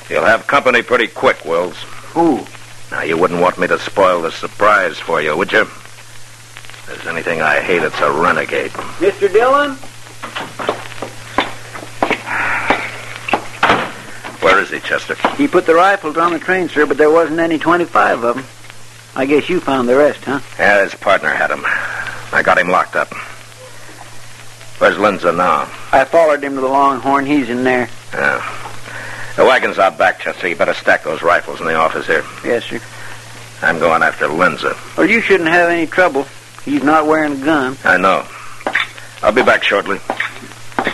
You'll have company pretty quick, Wills. Who? Now, you wouldn't want me to spoil the surprise for you, would you? If there's anything I hate, it's a renegade. Mr. Dillon? Where is he, Chester? He put the rifles on the train, sir, but there wasn't any 25 of them. I guess you found the rest, huh? Yeah, his partner had him. I got him locked up. Where's Lindsay now? I followed him to the Longhorn. He's in there. Yeah. The wagon's out back, Chester. You better stack those rifles in the office here. Yes, sir. I'm going after Lindsay. Well, you shouldn't have any trouble. He's not wearing a gun. I know. I'll be back shortly.